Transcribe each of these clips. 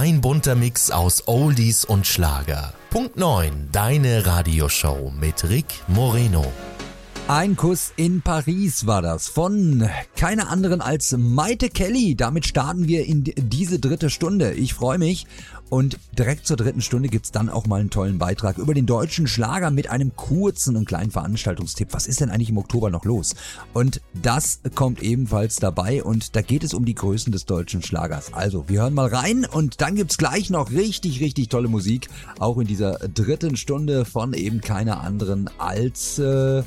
Ein bunter Mix aus Oldies und Schlager. Punkt 9, deine Radioshow mit Rick Moreno. Ein Kuss in Paris war das von keiner anderen als Maite Kelly. Damit starten wir in diese dritte Stunde. Ich freue mich. Und direkt zur dritten Stunde gibt's dann auch mal einen tollen Beitrag über den deutschen Schlager mit einem kurzen und kleinen Veranstaltungstipp. Was ist denn eigentlich im Oktober noch los? Und das kommt ebenfalls dabei und da geht es um die Größen des deutschen Schlagers. Also, wir hören mal rein und dann gibt's gleich noch richtig, richtig tolle Musik. Auch in dieser dritten Stunde von eben keiner anderen als...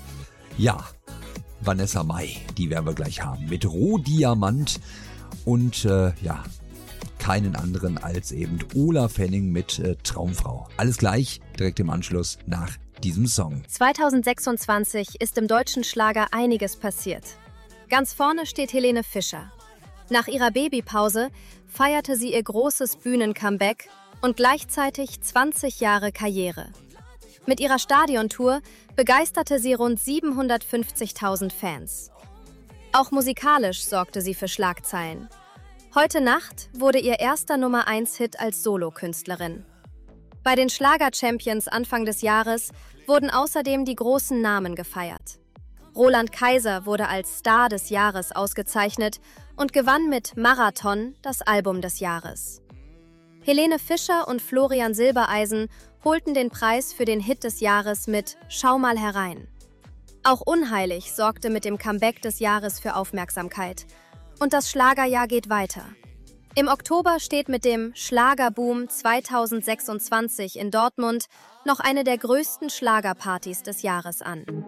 Vanessa Mai, die werden wir gleich haben mit Rohdiamant und keinen anderen als eben Olaf Henning mit Traumfrau. Alles gleich, direkt im Anschluss nach diesem Song. 2026 ist im deutschen Schlager einiges passiert. Ganz vorne steht Helene Fischer. Nach ihrer Babypause feierte sie ihr großes Bühnen-Comeback und gleichzeitig 20 Jahre Karriere. Mit ihrer Stadiontour begeisterte sie rund 750.000 Fans. Auch musikalisch sorgte sie für Schlagzeilen. Heute Nacht wurde ihr erster Nummer-1-Hit als Solokünstlerin. Bei den Schlager-Champions Anfang des Jahres wurden außerdem die großen Namen gefeiert. Roland Kaiser wurde als Star des Jahres ausgezeichnet und gewann mit Marathon das Album des Jahres. Helene Fischer und Florian Silbereisen holten den Preis für den Hit des Jahres mit Schau mal herein. Auch Unheilig sorgte mit dem Comeback des Jahres für Aufmerksamkeit. Und das Schlagerjahr geht weiter. Im Oktober steht mit dem Schlagerboom 2026 in Dortmund noch eine der größten Schlagerpartys des Jahres an.